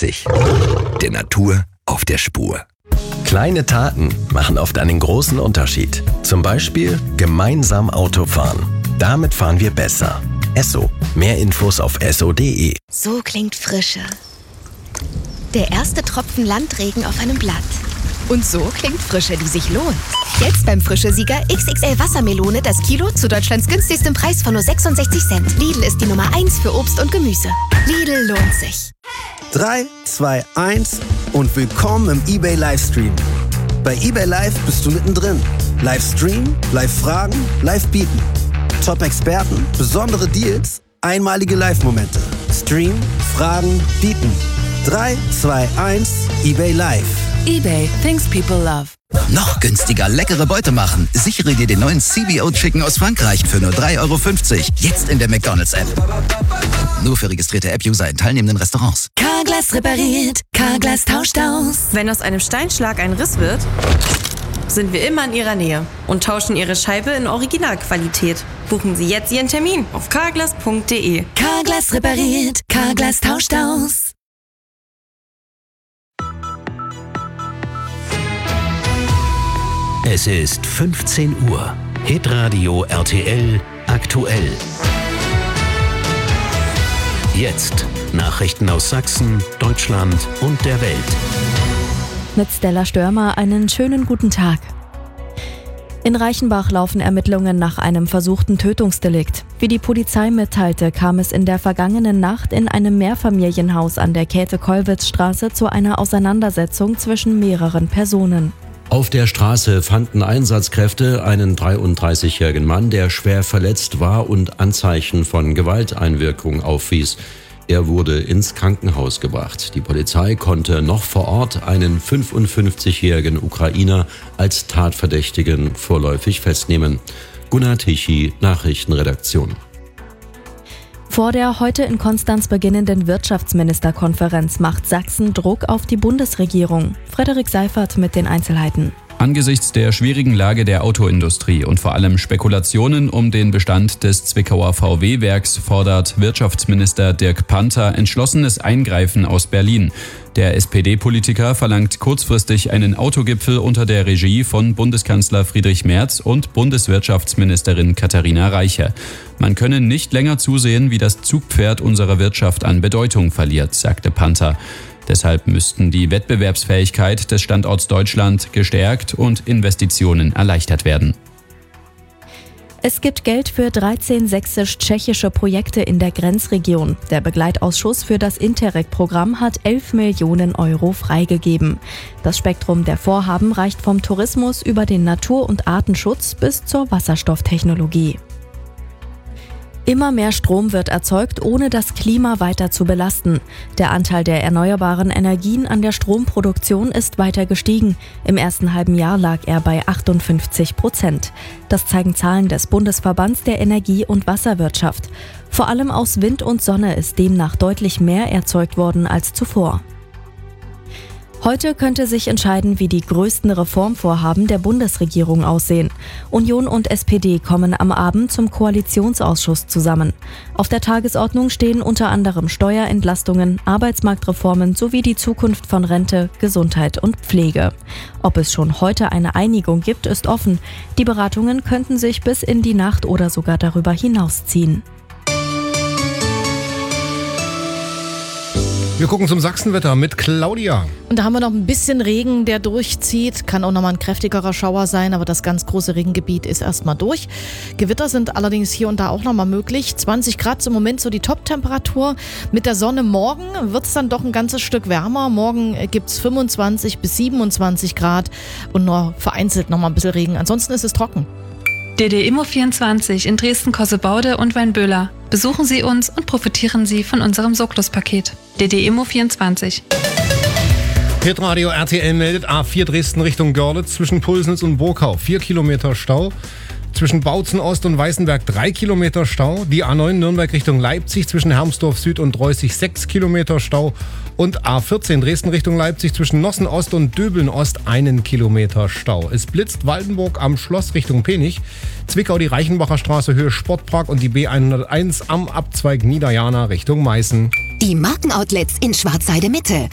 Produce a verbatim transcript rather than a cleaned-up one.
neunzig. Der Natur auf der Spur. Kleine Taten machen oft einen großen Unterschied. Zum Beispiel gemeinsam Auto fahren. Damit fahren wir besser. Esso. Mehr Infos auf esso punkt de. So klingt Frische. Der erste Tropfen Landregen auf einem Blatt. Und so klingt Frische, die sich lohnt. Jetzt beim Frische-Sieger X X L Wassermelone das Kilo zu Deutschlands günstigstem Preis von nur sechsundsechzig Cent. Lidl ist die Nummer eins für Obst und Gemüse. Lidl lohnt sich. drei, zwei, eins und willkommen im eBay Livestream. Bei eBay Live bist du mittendrin. Livestream, Live-Fragen, Live-Bieten. Top-Experten, besondere Deals, einmalige Live-Momente. Stream, Fragen, Bieten. drei, zwei, eins, eBay Live. eBay, things people love. Noch günstiger leckere Beute machen. Sichere dir den neuen C B O Chicken aus Frankreich für nur drei Euro fünfzig. Jetzt in der McDonald's-App. Nur für registrierte App-User in teilnehmenden Restaurants. Carglass repariert, Carglass tauscht aus. Wenn aus einem Steinschlag ein Riss wird, sind wir immer in Ihrer Nähe und tauschen Ihre Scheibe in Originalqualität. Buchen Sie jetzt Ihren Termin auf carglass punkt de. Carglass repariert, Carglass tauscht aus. Es ist fünfzehn Uhr. Hitradio R T L aktuell. Jetzt Nachrichten aus Sachsen, Deutschland und der Welt. Mit Stella Störmer einen schönen guten Tag. In Reichenbach laufen Ermittlungen nach einem versuchten Tötungsdelikt. Wie die Polizei mitteilte, kam es in der vergangenen Nacht in einem Mehrfamilienhaus an der Käthe-Kollwitz-Straße zu einer Auseinandersetzung zwischen mehreren Personen. Auf der Straße fanden Einsatzkräfte einen dreiunddreißigjährigen Mann, der schwer verletzt war und Anzeichen von Gewalteinwirkung aufwies. Er wurde ins Krankenhaus gebracht. Die Polizei konnte noch vor Ort einen fünfundfünfzigjährigen Ukrainer als Tatverdächtigen vorläufig festnehmen. Gunnar Tichy, Nachrichtenredaktion. Vor der heute in Konstanz beginnenden Wirtschaftsministerkonferenz macht Sachsen Druck auf die Bundesregierung. Frederik Seifert mit den Einzelheiten. Angesichts der schwierigen Lage der Autoindustrie und vor allem Spekulationen um den Bestand des Zwickauer V W-Werks fordert Wirtschaftsminister Dirk Panther entschlossenes Eingreifen aus Berlin. Der S P D-Politiker verlangt kurzfristig einen Autogipfel unter der Regie von Bundeskanzler Friedrich Merz und Bundeswirtschaftsministerin Katharina Reiche. Man könne nicht länger zusehen, wie das Zugpferd unserer Wirtschaft an Bedeutung verliert, sagte Panther. Deshalb müssten die Wettbewerbsfähigkeit des Standorts Deutschland gestärkt und Investitionen erleichtert werden. Es gibt Geld für dreizehn sächsisch-tschechische Projekte in der Grenzregion. Der Begleitausschuss für das Interreg-Programm hat elf Millionen Euro freigegeben. Das Spektrum der Vorhaben reicht vom Tourismus über den Natur- und Artenschutz bis zur Wasserstofftechnologie. Immer mehr Strom wird erzeugt, ohne das Klima weiter zu belasten. Der Anteil der erneuerbaren Energien an der Stromproduktion ist weiter gestiegen. Im ersten halben Jahr lag er bei achtundfünfzig Prozent. Das zeigen Zahlen des Bundesverbands der Energie- und Wasserwirtschaft. Vor allem aus Wind und Sonne ist demnach deutlich mehr erzeugt worden als zuvor. Heute könnte sich entscheiden, wie die größten Reformvorhaben der Bundesregierung aussehen. Union und S P D kommen am Abend zum Koalitionsausschuss zusammen. Auf der Tagesordnung stehen unter anderem Steuerentlastungen, Arbeitsmarktreformen sowie die Zukunft von Rente, Gesundheit und Pflege. Ob es schon heute eine Einigung gibt, ist offen. Die Beratungen könnten sich bis in die Nacht oder sogar darüber hinausziehen. Wir gucken zum Sachsenwetter mit Claudia. Und da haben wir noch ein bisschen Regen, der durchzieht. Kann auch noch mal ein kräftigerer Schauer sein, aber das ganz große Regengebiet ist erstmal durch. Gewitter sind allerdings hier und da auch noch mal möglich. zwanzig Grad ist im Moment so die Top-Temperatur. Mit der Sonne morgen wird es dann doch ein ganzes Stück wärmer. Morgen gibt es fünfundzwanzig bis siebenundzwanzig Grad und nur vereinzelt noch mal ein bisschen Regen. Ansonsten ist es trocken. D D Immo vierundzwanzig in Dresden-Kossebaude und Weinböhler. Besuchen Sie uns und profitieren Sie von unserem Socklus-Paket. D D Immo vierundzwanzig. Hitradio R T L meldet A vier Dresden Richtung Görlitz zwischen Pulsnitz und Burkau. vier Kilometer Stau. Zwischen Bautzen Ost und Weißenberg drei Kilometer Stau. Die A neun Nürnberg Richtung Leipzig zwischen Hermsdorf Süd und Reußig sechs Kilometer Stau. Und A vierzehn Dresden Richtung Leipzig zwischen Nossen Ost und Döbeln Ost einen Kilometer Stau. Es blitzt Waldenburg am Schloss Richtung Penich. Zwickau die Reichenbacher Straße Höhe Sportpark und die B hunderteins am Abzweig Niederjana Richtung Meißen. Die Markenoutlets in Schwarzheide Mitte.